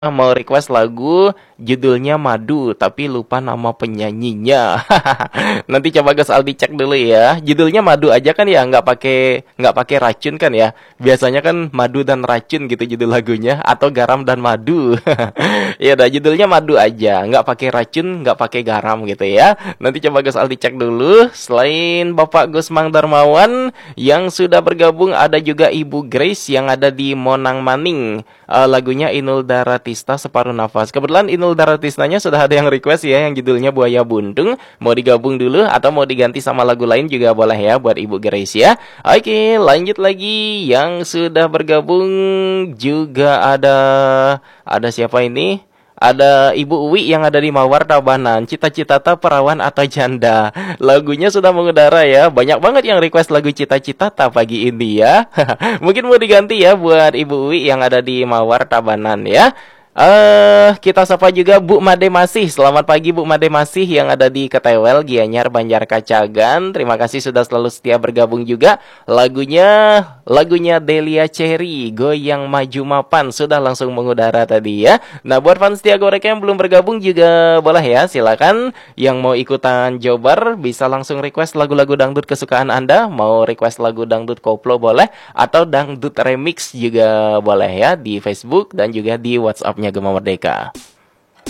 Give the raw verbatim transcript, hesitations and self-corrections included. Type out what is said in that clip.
mau request lagu judulnya Madu tapi lupa nama penyanyinya. Nanti coba Gus Aldi cek dulu ya. Judulnya Madu aja kan ya, nggak pakai nggak pakai racun kan ya. Biasanya kan madu dan racun gitu judul lagunya, atau garam dan madu. Ya udah, judulnya Madu aja, nggak pakai racun, nggak pakai garam gitu ya. Nanti coba Gus Aldi cek dulu. Selain Bapak Gus Mang Darmawan yang sudah bergabung, ada juga Ibu Grace yang ada di Monang Maning. Eh, lagunya Inul Daratista Separuh Nafas. Kebetulan Inul Daratistanya sudah ada yang request ya, yang judulnya Buaya Buntung. Mau digabung dulu atau mau diganti sama lagu lain juga boleh ya buat Ibu Grace ya. Oke, lanjut lagi. Yang sudah bergabung juga ada ada siapa ini? Ada Ibu Uwi yang ada di Mawar Tabanan. Cita-cita tak perawan atau janda. Lagunya sudah mengudara ya. Banyak banget yang request lagu Cita-cita tak pagi ini ya. Mungkin mau diganti ya buat Ibu Uwi yang ada di Mawar Tabanan ya. Eh, kita sapa juga Bu Made Masih. Selamat pagi Bu Made Masih yang ada di Ketewel, Gianyar, Banjar Kacagan. Terima kasih sudah selalu setia bergabung juga. Lagunya lagunya Delia Cherry, Goyang Maju Mapan, sudah langsung mengudara tadi ya. Nah, buat fans setia Gorek yang belum bergabung juga boleh ya, silakan. Yang mau ikutan Jobar bisa langsung request lagu-lagu dangdut kesukaan Anda. Mau request lagu dangdut koplo boleh, atau dangdut remix juga boleh ya, di Facebook dan juga di WhatsApp-nya Gema Merdeka.